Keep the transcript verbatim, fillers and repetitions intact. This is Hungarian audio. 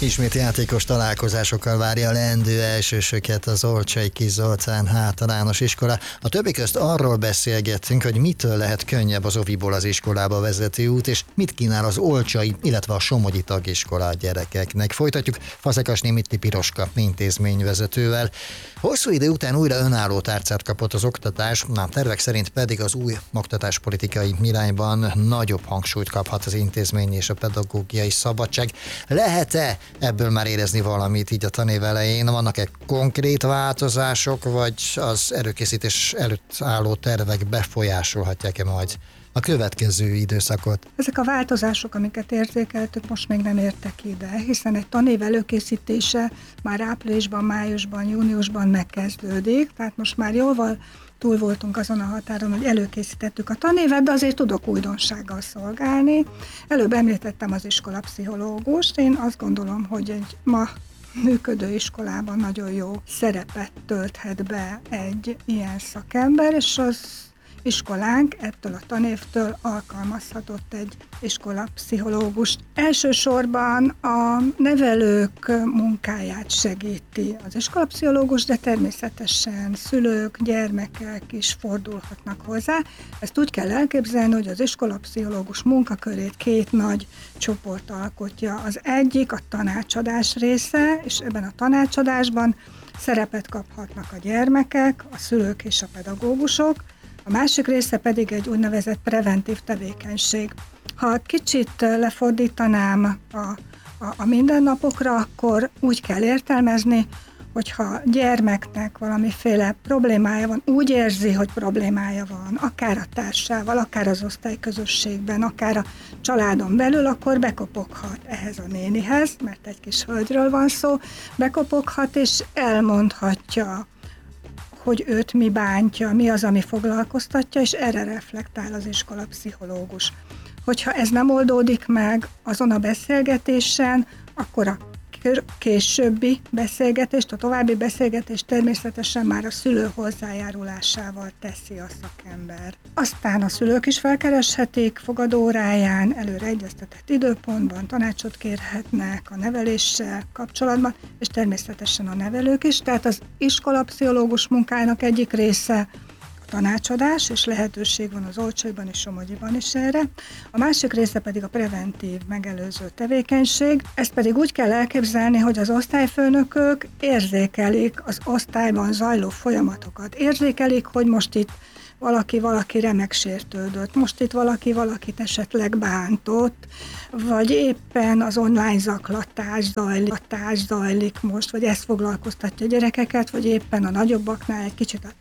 Ismét játékos találkozásokkal várja a leendő elsősöket az Olcsai Kis Zoltán általános iskola. A többi közt arról beszélgettünk, hogy mitől lehet könnyebb az oviból az iskolába vezető út, és mit kínál az olcsai, illetve a somogyi tagiskola a gyerekeknek. Folytatjuk Fazekas Némiti Piroska intézményvezetővel. Hosszú idő után újra önálló tárcát kapott az oktatás, a tervek szerint pedig az új oktatáspolitikai irányban nagyobb hangsúlyt kaphat az intézmény és a pedagógiai szabadság. Lehet-e ebből már érezni valamit így a tanév elején? Vannak-e konkrét változások, vagy az előkészítés előtt álló tervek befolyásolhatják-e majd a következő időszakot? Ezek a változások, amiket érzékeltük, most még nem értek ide, hiszen egy tanév előkészítése már áprilisban, májusban, júniusban megkezdődik, tehát most már jóval túl voltunk azon a határon, hogy előkészítettük a tanévet, de azért tudok újdonsággal szolgálni. Előbb említettem az iskolapszichológust. Én azt gondolom, hogy egy ma működő iskolában nagyon jó szerepet tölthet be egy ilyen szakember, és az iskolánk ettől a tanévtől alkalmazhatott egy iskolapszichológust. Elsősorban a nevelők munkáját segíti az iskolapszichológus, de természetesen szülők, gyermekek is fordulhatnak hozzá. Ezt úgy kell elképzelni, hogy az iskolapszichológus munkakörét két nagy csoport alkotja. Az egyik a tanácsadás része, és ebben a tanácsadásban szerepet kaphatnak a gyermekek, a szülők és a pedagógusok. A másik része pedig egy úgynevezett preventív tevékenység. Ha kicsit lefordítanám a, a, a mindennapokra, akkor úgy kell értelmezni, hogyha gyermeknek valamiféle problémája van, úgy érzi, hogy problémája van, akár a társával, akár az osztályközösségben, akár a családon belül, akkor bekopoghat ehhez a nénihez, mert egy kis hölgyről van szó, bekopoghat és elmondhatja, hogy őt mi bántja, mi az, ami foglalkoztatja, és erre reflektál az iskolapszichológus. Hogyha ez nem oldódik meg azon a beszélgetésen, akkor a későbbi beszélgetést, a további beszélgetést természetesen már a szülő hozzájárulásával teszi a szakember. Aztán a szülők is felkereshetik fogadóóráján, előre egyeztetett időpontban, tanácsot kérhetnek a neveléssel kapcsolatban, és természetesen a nevelők is. Tehát az iskolapszichológus munkájának egyik része tanácsadás, és lehetőség van az Olcsaiban és Somogyiban is erre. A másik része pedig a preventív, megelőző tevékenység. Ezt pedig úgy kell elképzelni, hogy az osztályfőnökök érzékelik az osztályban zajló folyamatokat. Érzékelik, hogy most itt valaki valakire megsértődött, most itt valaki valakit esetleg bántott, vagy éppen az online zaklatás zajlik, zajlik most, vagy ez foglalkoztatja a gyerekeket, vagy éppen a nagyobbaknál egy kicsit a